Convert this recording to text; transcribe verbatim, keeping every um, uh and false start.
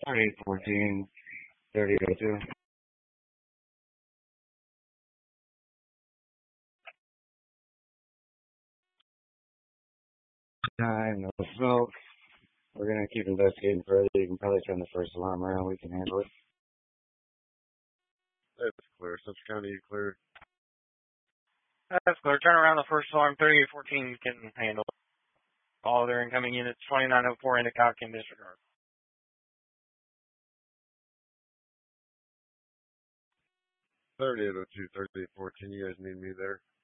thirty-eight fourteen, thirty-eight oh two. Time, no smoke. We're gonna keep investigating further. You can probably turn the first alarm around. We can handle it. That's clear. Central County, you clear. That's clear. Turn around the first alarm. thirty-eight fourteen can handle it. All other incoming units. twenty-nine oh four Endicott can disregard. thirty-eight oh two, thirty-eight fourteen. You guys need me there?